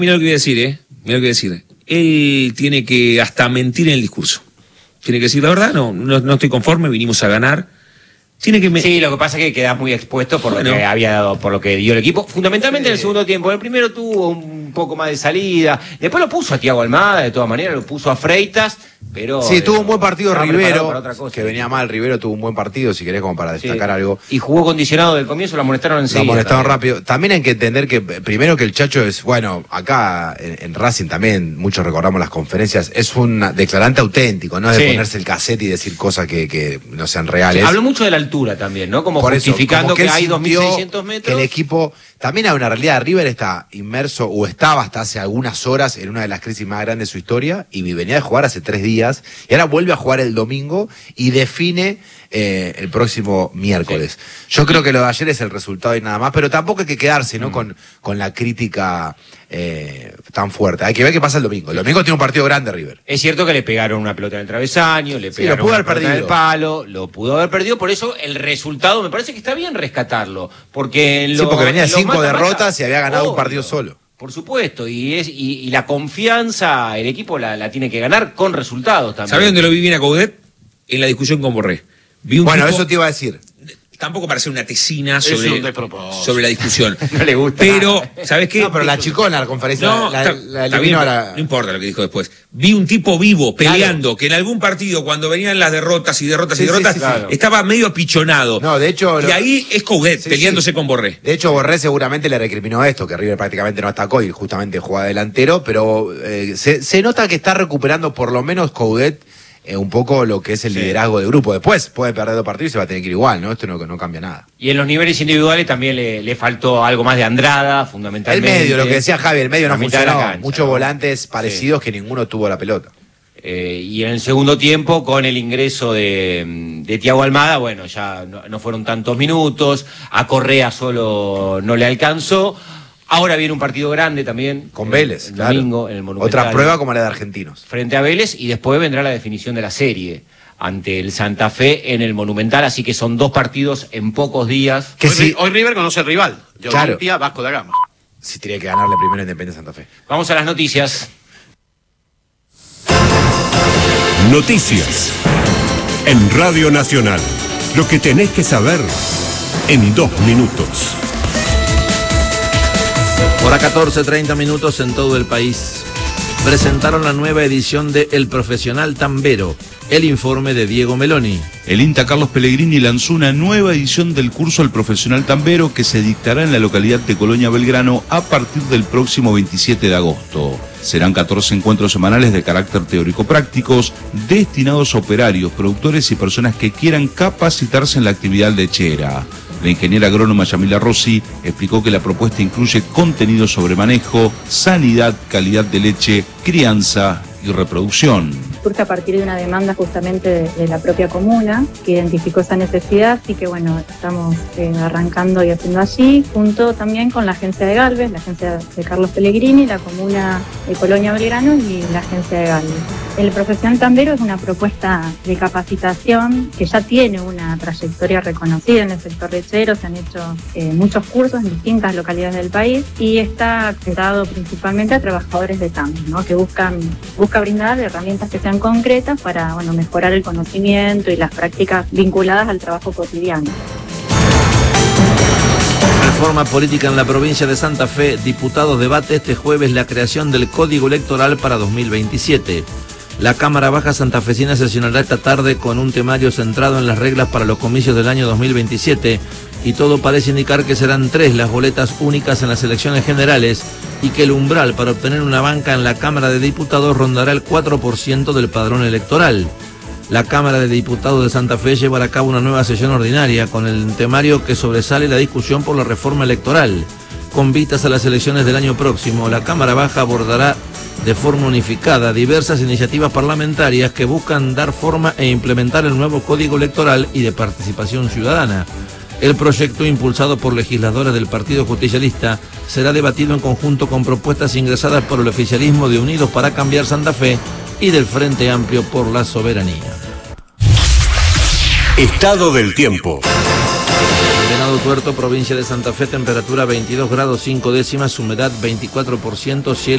Mira lo que voy a decir, Mira lo que voy a decir. Él tiene que hasta mentir en el discurso. Tiene que decir la verdad, no estoy conforme, vinimos a ganar. Tiene que Sí, lo que pasa es que quedas muy expuesto por lo que había dado, por lo que dio el equipo, fundamentalmente en el segundo tiempo. En el primero tuvo un poco más de salida, después lo puso a Thiago Almada, de todas maneras, lo puso a Freitas, pero... Sí, tuvo un buen partido Rivero, que venía mal. Rivero tuvo un buen partido, si querés, como para destacar algo. Y jugó condicionado del comienzo, lo amonestaron enseguida. Lo amonestaron rápido. También hay que entender que, primero, que el Chacho es, bueno, acá en Racing también, muchos recordamos las conferencias, es un declarante auténtico, no es de ponerse el cassette y decir cosas que no sean reales. Habló mucho de la altura también, ¿no? Como por justificando eso, como que hay 2.600 metros. Que el equipo, también hay una realidad, River está inmerso, o estaba hasta hace algunas horas, en una de las crisis más grandes de su historia, y venía de jugar hace 3 días, y ahora vuelve a jugar el domingo, y define el próximo miércoles. Sí. Yo creo que lo de ayer es el resultado y nada más, pero tampoco hay que quedarse, ¿no? Con la crítica tan fuerte. Hay que ver qué pasa el domingo. El domingo tiene un partido grande River. Es cierto que le pegaron una pelota en el travesaño, le pegaron una pelota en el palo, lo pudo haber perdido, por eso el resultado me parece que está bien rescatarlo, porque porque venía de 5 derrotas y había ganado un partido solo. Por supuesto, y la confianza el equipo la tiene que ganar con resultados también. ¿Sabés dónde lo vi bien a Coudet? En la discusión con Borré. Bueno, eso te iba a decir. Tampoco para hacer una tesina sobre la discusión. No le gusta. Pero, ¿sabés qué? No, pero la chicona, la conferencia. No importa lo que dijo después. Vi un tipo vivo, peleando, que en algún partido, cuando venían las derrotas, estaba medio apichonado. No, de hecho. Y ahí es Coudet peleándose con Borré. De hecho, Borré seguramente le recriminó esto, que River prácticamente no atacó y justamente jugaba delantero, pero se nota que está recuperando por lo menos Coudet. Un poco lo que es el liderazgo del grupo. Después puede perder 2 partidos y se va a tener que ir igual, ¿no? Esto no cambia nada. Y en los niveles individuales también le faltó algo más de Andrada, fundamentalmente. El medio, lo que decía Javi, el medio no funcionó. Muchos volantes parecidos que ninguno tuvo la pelota. Y en el segundo tiempo, con el ingreso de Thiago Almada, bueno, ya no fueron tantos minutos, a Correa solo no le alcanzó. Ahora viene un partido grande también. Con Vélez, el domingo, en el Monumental. Otra prueba como la de Argentinos. Frente a Vélez, y después vendrá la definición de la serie ante el Santa Fe en el Monumental, así que son 2 partidos en pocos días. Hoy River conoce el rival, Olimpia, Vasco da Gama. Sí, tiene que ganarle primero a Independiente Santa Fe. Vamos a las noticias. Noticias en Radio Nacional. Lo que tenés que saber en 2 minutos. Hora 14:30 minutos en todo el país. Presentaron la nueva edición de El Profesional Tambero. El informe de Diego Meloni. El INTA Carlos Pellegrini lanzó una nueva edición del curso El Profesional Tambero que se dictará en la localidad de Colonia Belgrano a partir del próximo 27 de agosto. Serán 14 encuentros semanales de carácter teórico-prácticos destinados a operarios, productores y personas que quieran capacitarse en la actividad lechera. La ingeniera agrónoma Yamila Rossi explicó que la propuesta incluye contenidos sobre manejo, sanidad, calidad de leche, crianza y reproducción. Surge a partir de una demanda justamente de la propia comuna, que identificó esa necesidad, así que bueno, estamos arrancando y haciendo allí, junto también con la agencia de Galvez, la agencia de Carlos Pellegrini, la comuna de Colonia Belgrano y la agencia de Galvez. El Profesional Tambero es una propuesta de capacitación que ya tiene una trayectoria reconocida en el sector lechero, se han hecho muchos cursos en distintas localidades del país y está dado principalmente a trabajadores de campo, ¿no? Que busca brindar herramientas que sean concretas para mejorar el conocimiento y las prácticas vinculadas al trabajo cotidiano. Reforma política en la provincia de Santa Fe. Diputados debate este jueves la creación del Código Electoral para 2027. La Cámara Baja Santafesina sesionará esta tarde con un temario centrado en las reglas para los comicios del año 2027 y todo parece indicar que serán 3 las boletas únicas en las elecciones generales y que el umbral para obtener una banca en la Cámara de Diputados rondará el 4% del padrón electoral. La Cámara de Diputados de Santa Fe llevará a cabo una nueva sesión ordinaria con el temario que sobresale la discusión por la reforma electoral. Con vistas a las elecciones del año próximo, la Cámara Baja abordará de forma unificada diversas iniciativas parlamentarias que buscan dar forma e implementar el nuevo Código Electoral y de Participación Ciudadana. El proyecto, impulsado por legisladores del Partido Justicialista, será debatido en conjunto con propuestas ingresadas por el oficialismo de Unidos para Cambiar Santa Fe y del Frente Amplio por la Soberanía. Estado del tiempo. Venado Tuerto, provincia de Santa Fe, temperatura 22 grados 5 décimas, humedad 24%, cielo